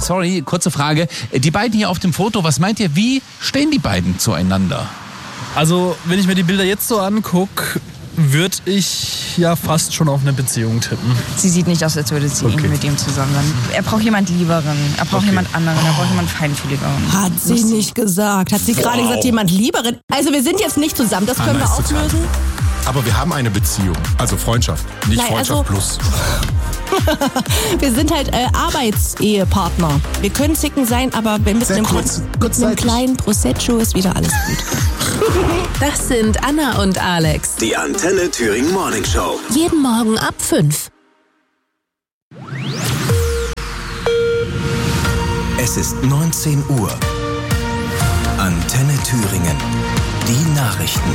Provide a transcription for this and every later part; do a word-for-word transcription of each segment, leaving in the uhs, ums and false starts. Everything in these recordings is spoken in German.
sorry, kurze Frage. Die beiden hier auf dem Foto, was meint ihr, wie stehen die beiden zueinander? Also, wenn ich mir die Bilder jetzt so angucke, würde ich ja fast schon auf eine Beziehung tippen. Sie sieht nicht aus, als würde sie okay. irgendwie mit ihm zusammen sein. Er braucht jemand Lieberen, er braucht okay. jemand anderen, er braucht jemand Feinfühligeren. Hat sie nicht gesagt. Hat sie wow. gerade gesagt, jemand Lieberen? Also wir sind jetzt nicht zusammen, das können Anna wir auflösen. Aber wir haben eine Beziehung, also Freundschaft, nicht Nein, Freundschaft also plus. Wir sind halt äh, Arbeitsehepartner. Wir können zicken sein, aber mit einem, kurz, mit einem kleinen Prosecco ist wieder alles gut. Das sind Anna und Alex. Die Antenne Thüringen Morning Show. Jeden Morgen ab fünf. Es ist neunzehn Uhr. Antenne Thüringen. Die Nachrichten.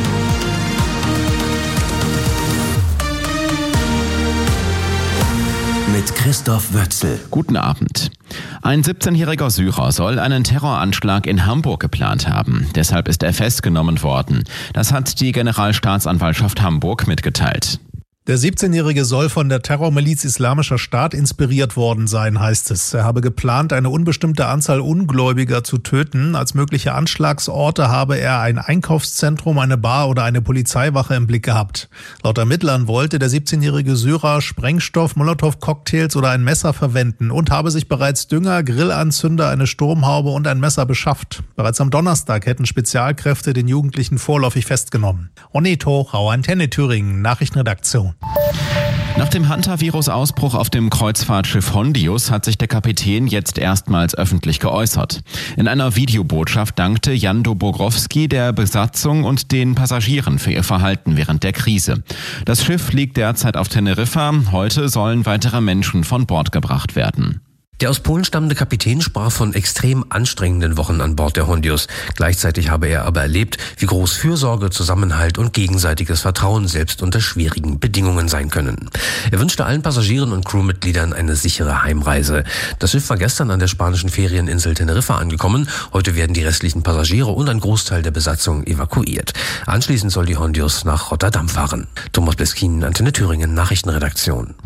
Mit Christoph Wötzel. Guten Abend. Ein siebzehnjähriger Syrer soll einen Terroranschlag in Hamburg geplant haben. Deshalb ist er festgenommen worden. Das hat die Generalstaatsanwaltschaft Hamburg mitgeteilt. Der siebzehnjährige soll von der Terrormiliz Islamischer Staat inspiriert worden sein, heißt es. Er habe geplant, eine unbestimmte Anzahl Ungläubiger zu töten. Als mögliche Anschlagsorte habe er ein Einkaufszentrum, eine Bar oder eine Polizeiwache im Blick gehabt. Laut Ermittlern wollte der siebzehnjährige Syrer Sprengstoff, Molotow-Cocktails oder ein Messer verwenden und habe sich bereits Dünger, Grillanzünder, eine Sturmhaube und ein Messer beschafft. Bereits am Donnerstag hätten Spezialkräfte den Jugendlichen vorläufig festgenommen. Onni Tochau, Antenne Thüringen, Nachrichtenredaktion. Nach dem Hantavirus-Ausbruch auf dem Kreuzfahrtschiff Hondius hat sich der Kapitän jetzt erstmals öffentlich geäußert. In einer Videobotschaft dankte Jan Dobrowski der Besatzung und den Passagieren für ihr Verhalten während der Krise. Das Schiff liegt derzeit auf Teneriffa. Heute sollen weitere Menschen von Bord gebracht werden. Der aus Polen stammende Kapitän sprach von extrem anstrengenden Wochen an Bord der Hondius. Gleichzeitig habe er aber erlebt, wie groß Fürsorge, Zusammenhalt und gegenseitiges Vertrauen selbst unter schwierigen Bedingungen sein können. Er wünschte allen Passagieren und Crewmitgliedern eine sichere Heimreise. Das Schiff war gestern an der spanischen Ferieninsel Teneriffa angekommen. Heute werden die restlichen Passagiere und ein Großteil der Besatzung evakuiert. Anschließend soll die Hondius nach Rotterdam fahren. Thomas Beskin, Antenne Thüringen, Nachrichtenredaktion.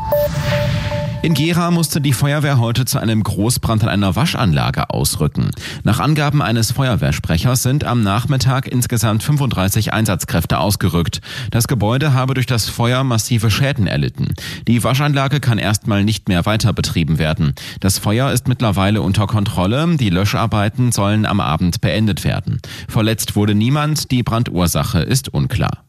In Gera musste die Feuerwehr heute zu einem Großbrand an einer Waschanlage ausrücken. Nach Angaben eines Feuerwehrsprechers sind am Nachmittag insgesamt fünfunddreißig Einsatzkräfte ausgerückt. Das Gebäude habe durch das Feuer massive Schäden erlitten. Die Waschanlage kann erstmal nicht mehr weiter betrieben werden. Das Feuer ist mittlerweile unter Kontrolle. Die Löscharbeiten sollen am Abend beendet werden. Verletzt wurde niemand. Die Brandursache ist unklar.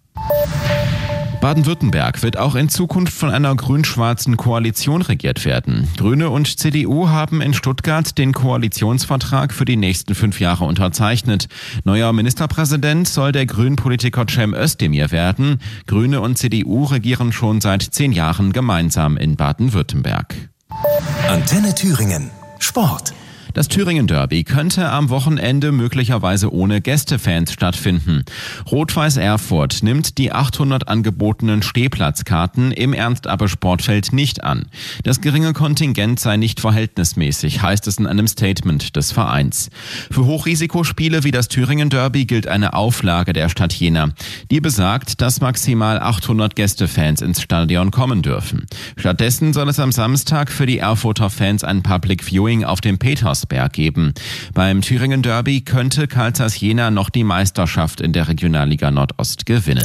Baden-Württemberg wird auch in Zukunft von einer grün-schwarzen Koalition regiert werden. Grüne und C D U haben in Stuttgart den Koalitionsvertrag für die nächsten fünf Jahre unterzeichnet. Neuer Ministerpräsident soll der Grünen-Politiker Cem Özdemir werden. Grüne und C D U regieren schon seit zehn Jahren gemeinsam in Baden-Württemberg. Antenne Thüringen. Sport. Das Thüringen-Derby könnte am Wochenende möglicherweise ohne Gästefans stattfinden. Rot-Weiß Erfurt nimmt die achthundert angebotenen Stehplatzkarten im Ernst-Abbe-Sportfeld nicht an. Das geringe Kontingent sei nicht verhältnismäßig, heißt es in einem Statement des Vereins. Für Hochrisikospiele wie das Thüringen-Derby gilt eine Auflage der Stadt Jena. Die besagt, dass maximal achthundert Gästefans ins Stadion kommen dürfen. Stattdessen soll es am Samstag für die Erfurter Fans ein Public Viewing auf dem Peters Berg geben. Beim Thüringen Derby könnte Carl Zeiss Jena noch die Meisterschaft in der Regionalliga Nordost gewinnen.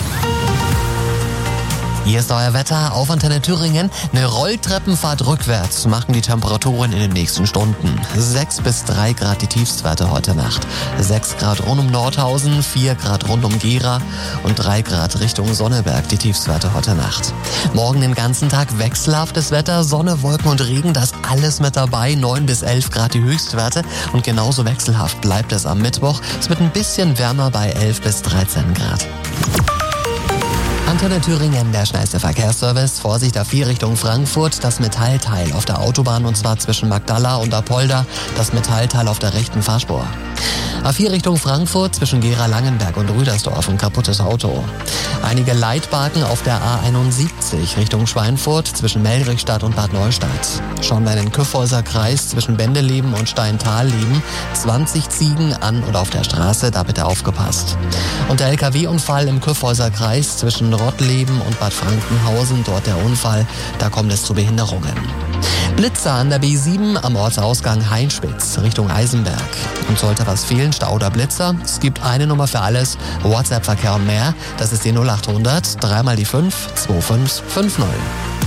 Hier ist euer Wetter auf Antenne Thüringen. Eine Rolltreppenfahrt rückwärts machen die Temperaturen in den nächsten Stunden. sechs bis drei Grad die Tiefstwerte heute Nacht. sechs Grad rund um Nordhausen, vier Grad rund um Gera und drei Grad Richtung Sonneberg die Tiefstwerte heute Nacht. Morgen den ganzen Tag wechselhaftes Wetter, Sonne, Wolken und Regen, das alles mit dabei. neun bis elf Grad die Höchstwerte und genauso wechselhaft bleibt es am Mittwoch. Es wird ein bisschen wärmer bei elf bis dreizehn Grad. Antenne Thüringen, der schnellste Verkehrsservice. Vorsicht auf vier Richtung Frankfurt. Das Metallteil auf der Autobahn und zwar zwischen Magdala und Apolda. Das Metallteil auf der rechten Fahrspur. A vier Richtung Frankfurt zwischen Gera-Langenberg und Rüdersdorf, ein kaputtes Auto. Einige Leitbalken auf der A einundsiebzig Richtung Schweinfurt zwischen Melrichstadt und Bad Neustadt. Schauen wir in den Kyffhäuser Kreis zwischen Bendeleben und Steintal-Leben. zwanzig Ziegen an oder auf der Straße, da bitte aufgepasst. Und der L K W-Unfall im Kyffhäuser Kreis zwischen Rottleben und Bad Frankenhausen, dort der Unfall, da kommt es zu Behinderungen. Blitzer an der B sieben am Ortsausgang Heinspitz Richtung Eisenberg. Und sollte was fehlen, Stau oder Blitzer, es gibt eine Nummer für alles, WhatsApp-Verkehr und mehr. Das ist die null acht hundert, dreimal die fünf, zwei fünf fünf null.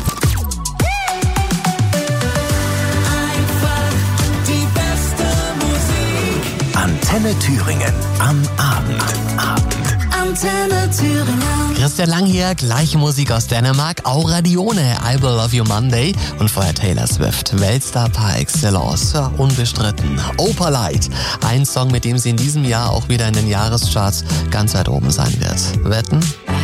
Antenne Thüringen am Abend. Abend. Antenne Thüringen. Christian Lang hier, gleiche Musik aus Dänemark, Aura Dione, I Will Love You Monday und vorher Taylor Swift, Weltstar par excellence, ja, unbestritten. Opalite, ein Song, mit dem sie in diesem Jahr auch wieder in den Jahrescharts ganz weit oben sein wird. Wetten?